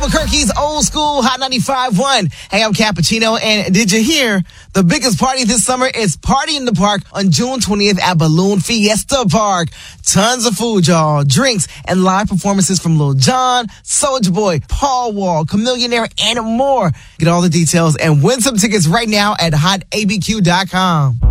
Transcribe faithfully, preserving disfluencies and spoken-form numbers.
Albuquerque's old school Hot ninety-five point one. Hey, I'm Cappuccino, and did you hear? The biggest party this summer is Party in the Park on June twentieth at Balloon Fiesta Park. Tons of food, y'all, drinks, and live performances from Lil Jon, Soulja Boy, Paul Wall, Chamillionaire, and more. Get all the details and win some tickets right now at hot a b q dot com.